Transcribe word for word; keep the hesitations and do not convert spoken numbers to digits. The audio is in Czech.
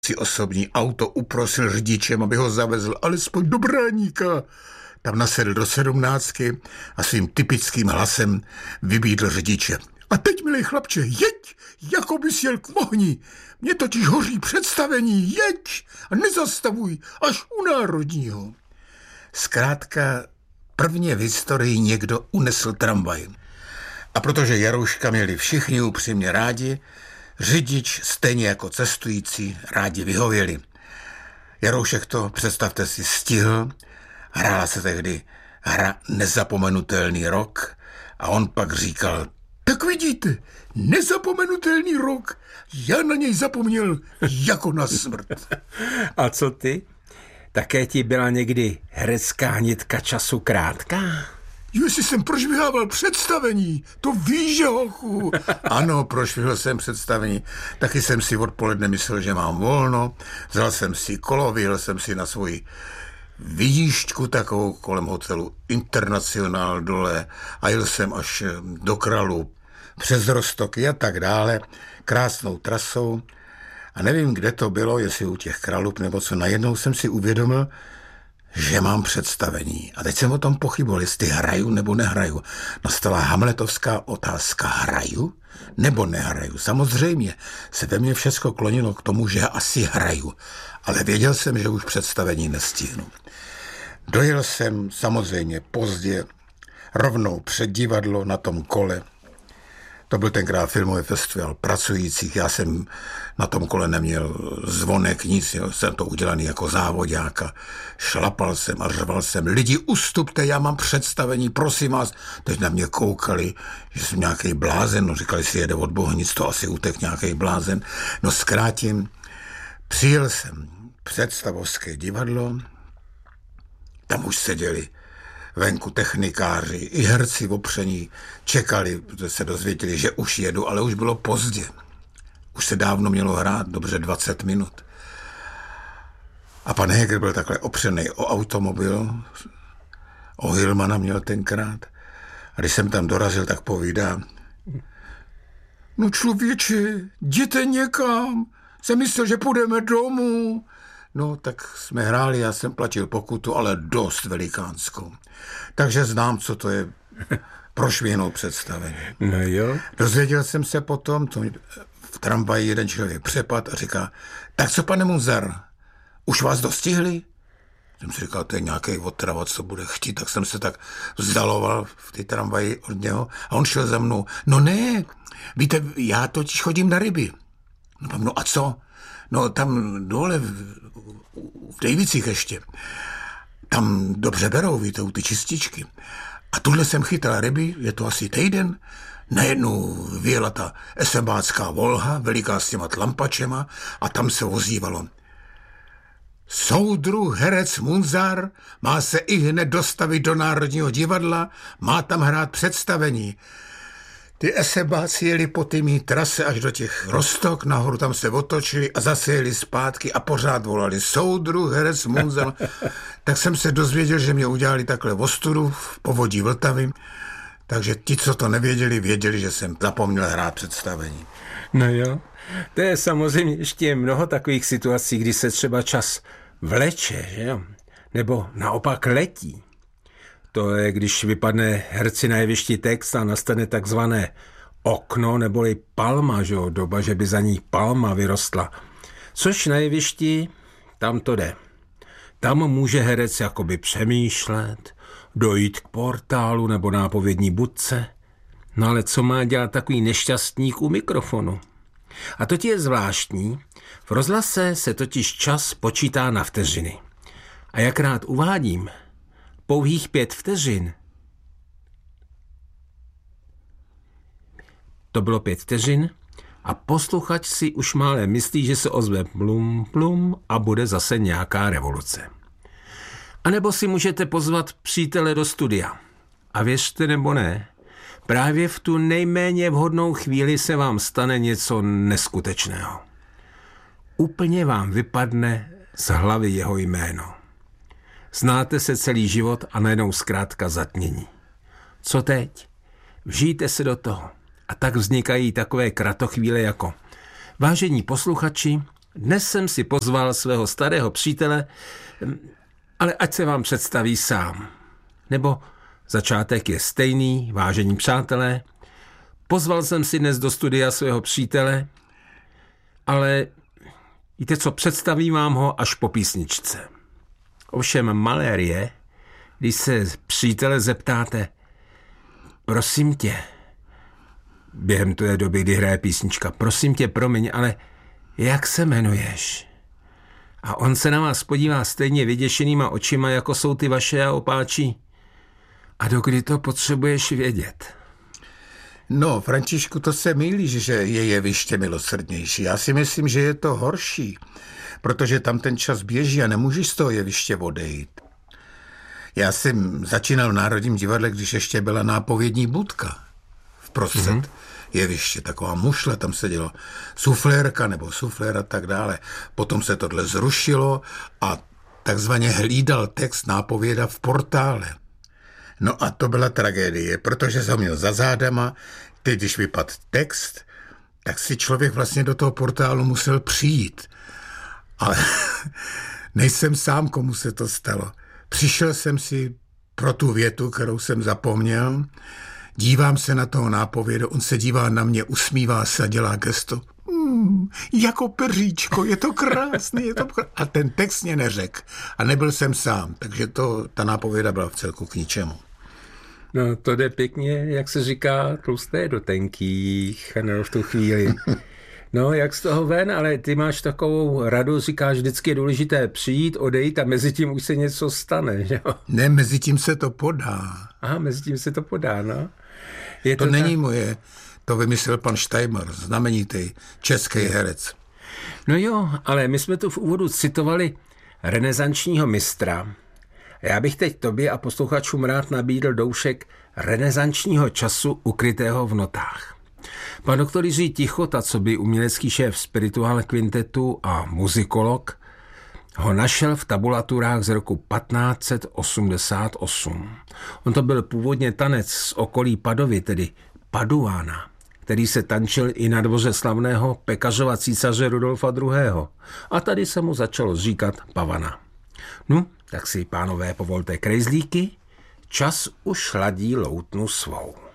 si osobní auto uprosil řidičem, aby ho zavezl alespoň do Bráníka. Tam nasedl do sedmnáctky a svým typickým hlasem vybídl řidiče. A teď, milý chlapče, jeď, jako bys jel k ohni. Mně totiž hoří představení, jeď a nezastavuj až u Národního. Zkrátka prvně v historii někdo unesl tramvaj. A protože Jarouška měli všichni upřímně rádi, řidič stejně jako cestující rádi vyhověli. Jaroušek to, představte si, stihl. Hrála se tehdy hra Nezapomenutelný rok a on pak říkal, tak vidíte, nezapomenutelný rok, já na něj zapomněl jako na smrt. A co ty? Také ti byla někdy herecká nitka času krátká? Jo, jestli jsem prošvihával představení, to víš, že hochu. Ano, prošvihl jsem představení, taky jsem si odpoledne myslel, že mám volno, vzal jsem si kolo, vyjel jsem si na svoji výjížďku takovou kolem hotelu Internacionál dole a jel jsem až do Kralu přes Roztoky a tak dále, krásnou trasou a nevím, kde to bylo, jestli u těch Kralup nebo co, najednou jsem si uvědomil, že mám představení. A teď jsem o tom pochyboval, jestli hraju nebo nehraju. Nastala hamletovská otázka, hraju nebo nehraju. Samozřejmě se ve mně všechno klonilo k tomu, že asi hraju, ale věděl jsem, že už představení nestihnu. Dojel jsem samozřejmě pozdě, rovnou před divadlo na tom kole. To byl tenkrát filmový festival pracujících, já jsem na tom kole neměl zvonek, nic, jo, jsem to udělaný jako závoďáka. Šlapal jsem a řval jsem, lidi, ustupte, já mám představení, prosím vás. Teď na mě koukali, že jsem nějaký blázen, no říkali si, jede od Bohnic, to asi utek nějaký blázen. No zkrátím, přijel jsem představovské divadlo, tam už seděli venku technikáři, i herci opření čekali, protože se dozvěděli, že už jedu, ale už bylo pozdě. Už se dávno mělo hrát, dobře dvacet minut. A pan Heger byl takhle opřený o automobil, o Hillmana měl tenkrát. A když jsem tam dorazil, tak povídá, no člověče, jděte někam, jsem myslel, že půjdeme domů. No, tak jsme hráli, já jsem platil pokutu, ale dost velikánskou. Takže znám, co to je prošvihnout představení. No jo. Dozvěděl jsem se potom, to v tramvaji jeden člověk přepad a říká, tak co, pane Munzar, už vás dostihli? Jsem si říkal, to je nějaký otrava, co bude chtít, tak jsem se tak vzdaloval v té tramvaji od něho a on šel za mnou. No ne, víte, já totiž chodím na ryby. No, no a co? No tam dole v, v Dejvicích ještě, tam dobře berou, víte, ty čističky. A tuhle jsem chytal ryby, je to asi týden, najednou vyjela ta esebácká Volha, veliká s těma tlampačema a tam se ozývalo. Soudruh herec Munzar má se i hned dostavit do Národního divadla, má tam hrát představení. Ty esebáci jeli po té mý trase až do těch Roztok, nahoru tam se otočili a zase jeli zpátky a pořád volali soudruh, herec, Munzar. Tak jsem se dozvěděl, že mě udělali takhle ostudu v povodí Vltavy, takže ti, co to nevěděli, věděli, že jsem zapomněl hrát představení. No jo, to je samozřejmě ještě mnoho takových situací, kdy se třeba čas vleče, že jo? Nebo naopak letí. To je, když vypadne herci na jevišti text a nastane takzvané okno neboli palma, že jo, doba, že by za ní palma vyrostla. Což na jevišti, tam to jde. Tam může herec jakoby přemýšlet, dojít k portálu nebo nápovědní budce. No ale co má dělat takový nešťastník u mikrofonu? A to je zvláštní. V rozhlase se totiž čas počítá na vteřiny. A jak rád uvádím, pouhých pět vteřin. To bylo pět vteřin a posluchač si už mále myslí, že se ozve plum, plum a bude zase nějaká revoluce. A nebo si můžete pozvat přítele do studia. A věřte nebo ne, právě v tu nejméně vhodnou chvíli se vám stane něco neskutečného. Úplně vám vypadne z hlavy jeho jméno. Znáte se celý život a najednou zkrátka zatmění. Co teď? Vžijte se do toho. A tak vznikají takové kratochvíle jako vážení posluchači, Dnes jsem si pozval svého starého přítele, ale ať se vám představí sám. Nebo začátek je stejný, vážení přátelé. Pozval jsem si dnes do studia svého přítele, ale víte co, představím vám ho až po písničce. Ovšem malér je, když se přítele zeptáte, prosím tě, během té doby, kdy hraje písnička, prosím tě, promiň, ale jak se jmenuješ? A on se na vás podívá stejně vyděšenýma očima, jako jsou ty vaše a opáčí. A dokdy to potřebuješ vědět? No, Františku, to se mýlíš, že je jeviště milosrdnější. Já si myslím, že je to horší, protože tam ten čas běží a nemůžeš z toho jeviště odejít. Já jsem začínal v Národním divadle, když ještě byla nápovědní budka vprostřed mm-hmm. jeviště, taková mušle, tam sedělo suflérka nebo suflér a tak dále. Potom se tohle zrušilo a takzvaně hlídal text nápověda v portále. No a to byla tragédie, protože jsem měl za zádama, teď když vypadl text, tak si člověk vlastně do toho portálu musel přijít. Ale nejsem sám, komu se to stalo. Přišel jsem si pro tu větu, kterou jsem zapomněl, dívám se na toho nápovědu, on se dívá na mě, usmívá se a dělá gesto. Mm, jako peříčko, je to krásný, je to krásný. A ten text mě neřekl. A nebyl jsem sám, takže to, ta nápověda byla v celku k ničemu. No to jde pěkně, jak se říká, tlusté do tenkých, no v tu chvíli. No, jak z toho ven, ale ty máš takovou radu, říkáš, vždycky je důležité přijít, odejít a mezi tím už se něco stane, že jo? Ne, mezi tím se to podá. Aha, mezi tím se to podá, no. Je to, to není ta... moje, to vymyslel pan Steinmar, znamenitý český herec. No jo, ale my jsme tu v úvodu citovali renesančního mistra. Já bych teď tobě a posluchačům rád nabídl doušek renesančního času ukrytého v notách. Pan doktor Jiří Tichota, co by umělecký šéf Spiritual Quintetu a muzikolog, ho našel v tabulaturách z roku patnáct set osmdesát osm. On to byl původně tanec z okolí Padovy, tedy Paduána, který se tančil i na dvoře slavného pekařova císaře Rudolfa druhého. A tady se mu začalo říkat Pavana. No, tak si, pánové, povolte krejzlíky, čas už ladí loutnu svou.